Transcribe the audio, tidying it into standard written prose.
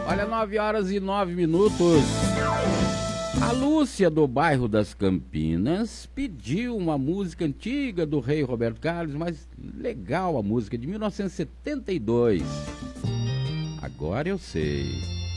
Olha, 9h09. A Lúcia, do bairro das Campinas, pediu uma música antiga do rei Roberto Carlos, mas legal a música, de 1972. Agora eu sei.